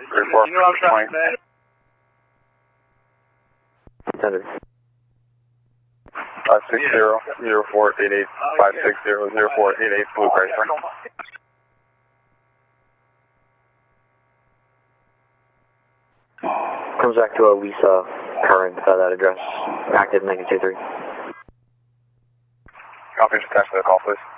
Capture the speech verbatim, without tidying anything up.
three four, You know what I'm trying to say? Thunder. Uh, six zero zero four eight eight five six zero zero four eight eight Blue Chrysler. Comes back to a Lisa current, uh, that address, active negative two three. Copy, attach to the call, please.